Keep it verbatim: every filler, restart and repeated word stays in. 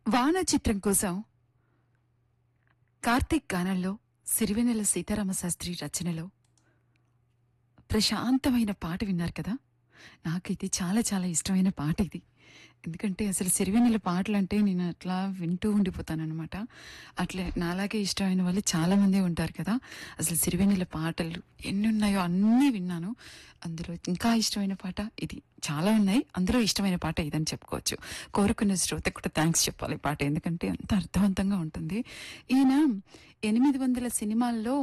వాన చిత్రం కోసం కార్తీక్ గానంలో సిరివెన్నెల సీతారామ శాస్త్రి రచనలో ప్రశాంతమైన పాట విన్నారు కదా. నాకైతే చాలా చాలా ఇష్టమైన పాట ఇది. ఎందుకంటే అసలు సిరివెన్నెల పాటలంటే నేను అట్లా వింటూ ఉండిపోతానన్నమాట. అట్లే నాలాగే ఇష్టమైన వాళ్ళు చాలా మంది ఉంటారు కదా. అసలు సిరివెన్నెల పాటలు ఎన్ని ఉన్నాయో అన్నీ విన్నాను. అందులో ఇంకా ఇష్టమైన పాట ఇది. చాలా ఉన్నాయి, అందులో ఇష్టమైన పాట ఇదని చెప్పుకోవచ్చు. కోరుకున్న శ్రోతకు కూడా థ్యాంక్స్ చెప్పాలి ఈ పాట, ఎందుకంటే అంత అర్థవంతంగా ఉంటుంది. ఈయన ఎనిమిది వందల సినిమాల్లో